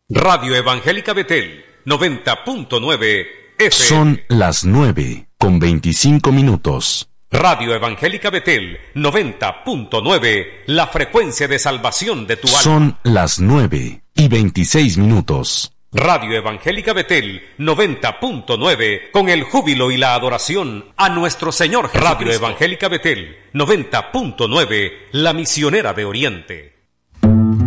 Radio Evangélica Betel, 90.9 FM. Son las 9:25. Radio Evangélica Betel, 90.9, la frecuencia de salvación de tu alma. Son las 9:26. Radio Evangélica Betel, 90.9, con el júbilo y la adoración a nuestro Señor Jesucristo. Radio Evangélica Betel, 90.9, la misionera de Oriente.